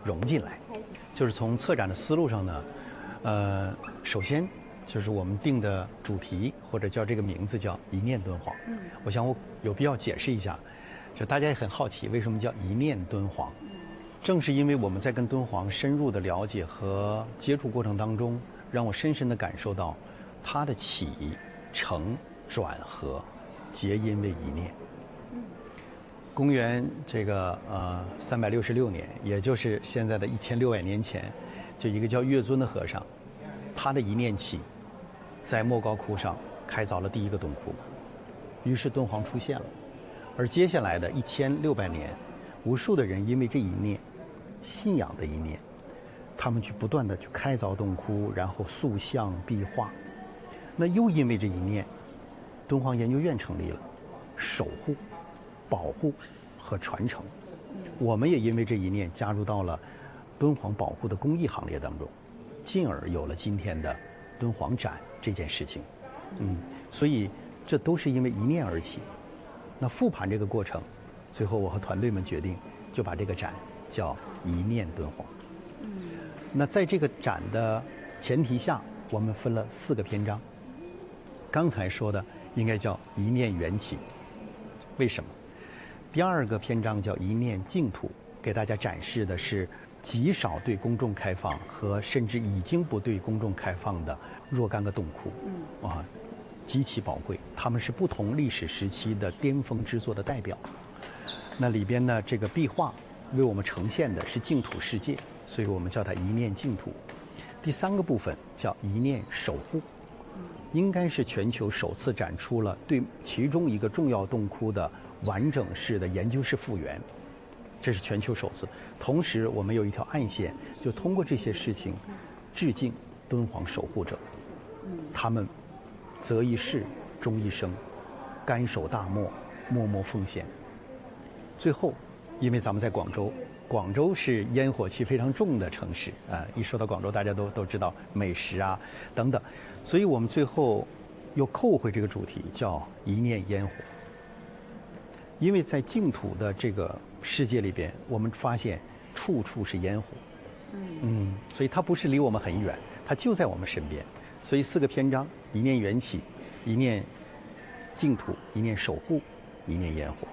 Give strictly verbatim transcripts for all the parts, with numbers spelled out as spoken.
融进来。就是从策展的思路上呢，呃，首先就是我们定的主题或者叫这个名字叫一念敦煌。嗯，我想我有必要解释一下，就大家也很好奇为什么叫一念敦煌。正是因为我们在跟敦煌深入的了解和接触过程当中，让我深深的感受到它的起承转合皆因为一念。公元这个呃三百六十六年，也就是现在的一千六百年前，就一个叫月尊的和尚，他的一念起，在莫高窟上开凿了第一个洞窟，于是敦煌出现了。而接下来的一千六百年，无数的人因为这一念，信仰的一念，他们去不断的去开凿洞窟，然后塑像壁画。那又因为这一念，敦煌研究院成立了，守护、保护和传承。我们也因为这一念加入到了敦煌保护的公益行列当中，进而有了今天的敦煌展这件事情。嗯，所以这都是因为一念而起。那复盘这个过程，最后我和团队们决定就把这个展叫一念敦煌。嗯，那在这个展的前提下，我们分了四个篇章。刚才说的应该叫一念缘起，为什么？第二个篇章叫一念净土，给大家展示的是极少对公众开放和甚至已经不对公众开放的若干个洞窟。嗯，啊，极其宝贵，他们是不同历史时期的巅峰之作的代表。那里边呢，这个壁画为我们呈现的是净土世界，所以我们叫它一念净土。第三个部分叫一念守护，应该是全球首次展出了对其中一个重要洞窟的完整式的研究式复原，这是全球首次。同时我们有一条暗线，就通过这些事情致敬敦煌守护者，他们择一事终一生，甘守大漠，默默奉献。最后因为咱们在广州，广州是烟火气非常重的城市啊、呃，一说到广州大家都都知道美食啊等等，所以我们最后又扣回这个主题，叫一念烟火。因为在净土的这个世界里边，我们发现处处是烟火，嗯，所以它不是离我们很远，它就在我们身边。所以四个篇章：一念缘起，一念净土，一念守护，一念烟火。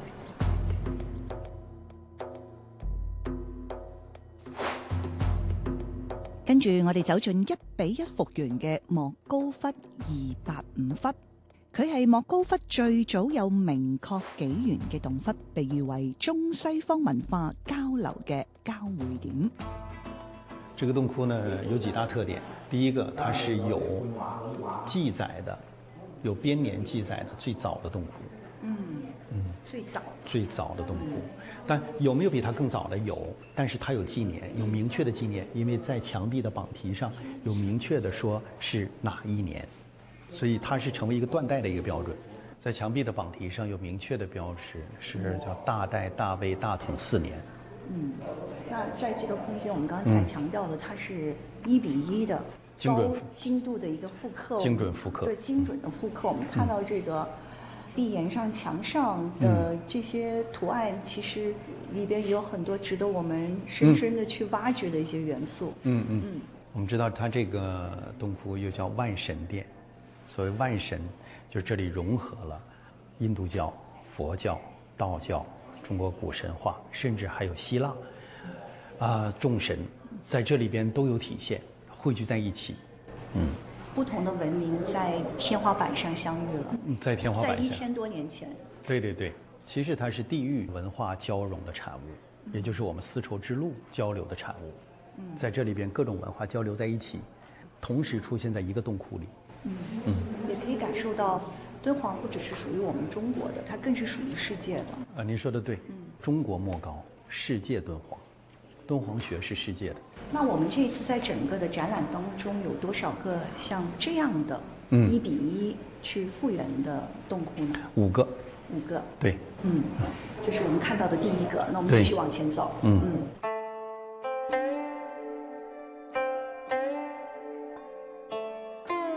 跟住我哋走進一比一復原嘅莫高窟二八五窟，佢係莫高窟最早有明確紀元嘅洞窟，被譽為中西方文化交流嘅交匯點。 這個洞窟呢有幾大特點，第一個它是有記載的，有編年記載的最早的洞窟。 嗯嗯，最早最早的洞窟，但有没有比它更早的？有，但是它有纪年，有明确的纪年，因为在墙壁的榜题上有明确的说是哪一年，所以它是成为一个断代的一个标准。在墙壁的榜题上有明确的标识，是叫大代大魏大统四年。 嗯，那在这个空间，我们刚才强调的，它是一比一的精准精度的一个复刻， 精准复刻， 对精准的复刻。我们看到这个。壁岩上、墙上的这些图案，嗯、其实里边也有很多值得我们深深的去挖掘的一些元素。 嗯嗯嗯。我们知道它这个洞窟又叫万神殿，所谓万神，就是这里融合了印度教、佛教、道教、中国古神话，甚至还有希腊啊众神，在这里边都有体现，汇聚在一起。嗯。 不同的文明在天花板上相遇了， 在天花板上， 在一千多年前。 对对对，其实它是地域文化交融的产物，嗯、也就是我们丝绸之路交流的产物。嗯，在这里边各种文化交流在一起，同时出现在一个洞窟里。 嗯嗯，也可以感受到敦煌不只是属于我们中国的，它更是属于世界的。 啊，您说的对，嗯，中国莫高，世界敦煌，敦煌学是世界的。 那我们这一次在整个的展览当中有多少个像这样的一比一去复原的洞窟呢？ 五个。 五个。 对。 嗯，这是我们看到的第一个。那我们继续往前走。 嗯。 嗯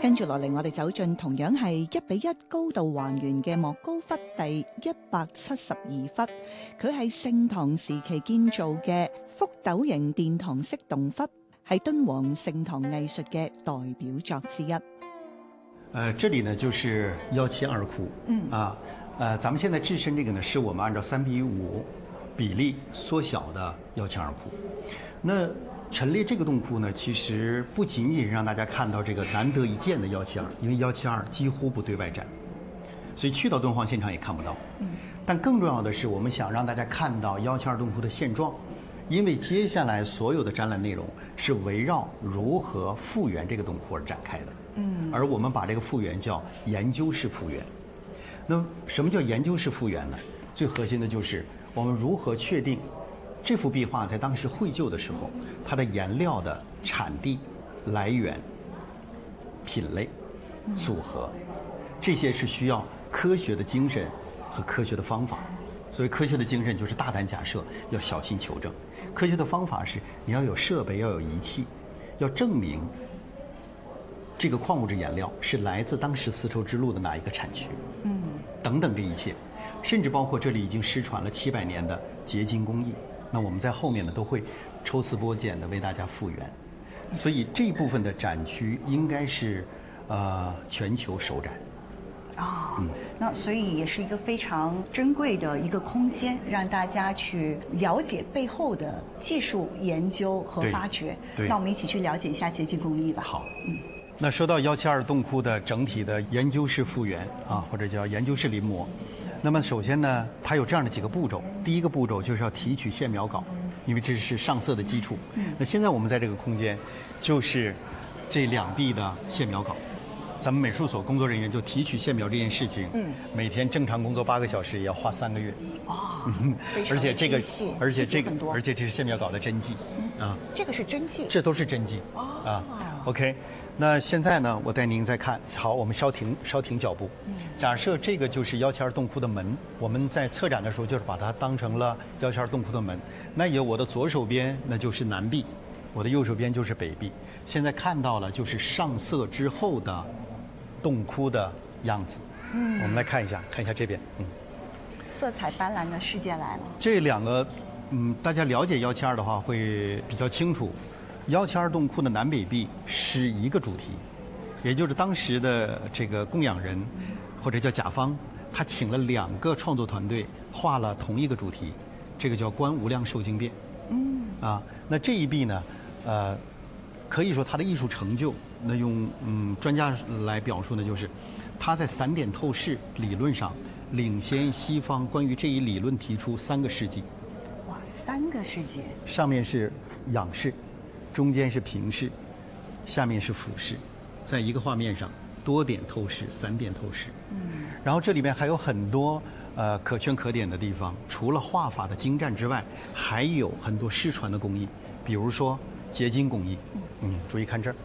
跟住落嚟，我哋走進同樣係一比一高度還原嘅莫高窟第一百七十二窟，佢係盛唐時期建造嘅覆斗形殿堂式洞窟，係敦煌盛唐藝術嘅代表作之一。 呃，这里呢就是幺七二窟，嗯啊，呃，咱们现在置身这个呢，是我们按照三比五比例缩小的幺七二窟。那陈列这个洞窟呢，其实不仅仅是让大家看到这个难得一见的幺七二，因为幺七二几乎不对外展，所以去到敦煌现场也看不到。嗯，但更重要的是，我们想让大家看到幺七二洞窟的现状，因为接下来所有的展览内容是围绕如何复原这个洞窟而展开的。嗯，而我们把这个复原叫研究式复原。那么，什么叫研究式复原呢？最核心的就是我们如何确定这幅壁画在当时绘就的时候，它的颜料的产地、来源、品类、组合，这些是需要科学的精神和科学的方法。所以，科学的精神就是大胆假设，要小心求证；科学的方法是你要有设备，要有仪器，要证明这个矿物质颜料是来自当时丝绸之路的哪一个产区，嗯，等等这一切，甚至包括这里已经失传了七百年的结晶工艺。那我们在后面呢都会抽丝剥茧的为大家复原，所以这一部分的展区应该是呃全球首展。 啊、哦嗯，那所以也是一个非常珍贵的一个空间，让大家去了解背后的技术研究和发掘。 对， 那我们一起去了解一下结晶工艺吧。 好，嗯。那说到幺七二洞窟的整体的研究式复原啊，或者叫研究式临摹，那么首先呢，它有这样的几个步骤。第一个步骤就是要提取线描稿，因为这是上色的基础。那现在我们在这个空间，就是这两壁的线描稿。咱们美术所工作人员就提取线描这件事情，嗯，每天正常工作八个小时，也要花三个月。 哦， 而且这个，而且这个，而且这是线描稿的真迹， 嗯、啊，这个是真迹， 这都是真迹。哦，啊 ，OK。那现在呢，我带您再看。好，我们稍停，稍停脚步。假设这个就是幺七二洞窟的门，我们在策展的时候就是把它当成了幺七二洞窟的门。那有我的左手边，那就是南壁，我的右手边就是北壁。现在看到了就是上色之后的洞窟的样子。嗯，我们来看一下，看一下这边。嗯， 色彩斑斓的世界来了。 这两个，嗯，大家了解幺七二的话会比较清楚。幺七二洞窟的南北壁是一个主题，也就是当时的这个供养人，或者叫甲方，他请了两个创作团队画了同一个主题，这个叫《观无量寿经变》。嗯，啊，那这一壁呢，呃，可以说它的艺术成就，那用嗯专家来表述呢，就是它在散点透视理论上领先西方，关于这一理论提出三个世纪。 哇，三个世纪！ 上面是仰视。中间是平视，下面是俯视，在一个画面上多点透视、散点透视。嗯，然后这里面还有很多呃可圈可点的地方，除了画法的精湛之外，还有很多失传的工艺，比如说结晶工艺。嗯，注意看这儿，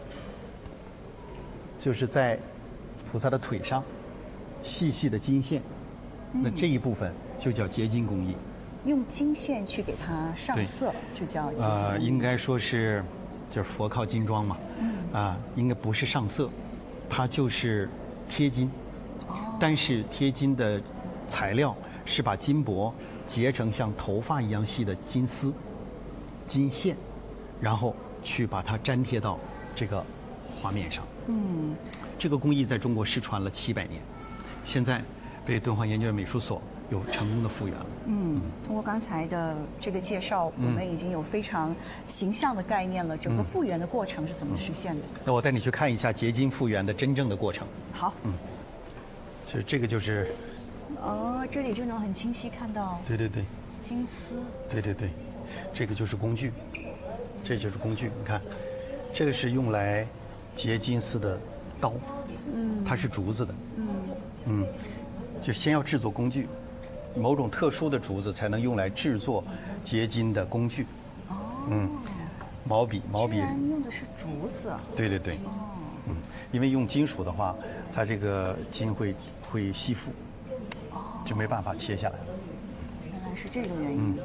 就是在菩萨的腿上细细的金线，那这一部分就叫结晶工艺。 用金线去给它上色，就叫结晶工艺。 呃，应该说是。就是佛靠金装嘛，嗯、啊，应该不是上色，它就是贴金，哦、但是贴金的材料是把金箔结成像头发一样细的金丝、金线，然后去把它粘贴到这个画面上。嗯，这个工艺在中国失传了七百年，现在被敦煌研究院美术所有成功的复原了。 嗯，通过刚才的这个介绍，我们已经有非常形象的概念了。整个复原的过程是怎么实现的？ 那我带你去看一下结晶复原的真正的过程。 好。嗯。 所以这个就是。 哦，这里就能很清晰看到。 对对对。 金丝。 对对对，这个就是工具，这就是工具。你看，这个是用来结金丝的刀，嗯，它是竹子的，嗯嗯，就先要制作工具。某种特殊的竹子才能用来制作结晶的工具。哦，嗯，毛笔，毛笔。居然用的是竹子。 对对对。哦。嗯，因为用金属的话，它这个筋会会吸附，哦，就没办法切下来。 原来是这个原因。嗯。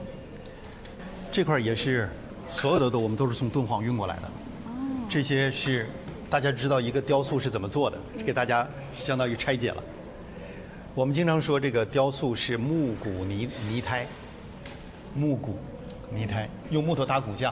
这块也是，所有的都我们都是从敦煌运过来的。哦。这些是大家知道一个雕塑是怎么做的，给大家相当于拆解了。我们经常说这个雕塑是木骨泥泥胎，木骨泥胎，用木头搭骨架，